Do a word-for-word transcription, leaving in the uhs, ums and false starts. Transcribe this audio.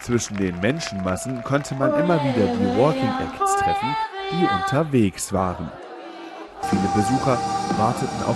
Zwischen den Menschenmassen konnte man immer wieder die Walking Acts treffen, die unterwegs waren. Viele Besucher warteten auf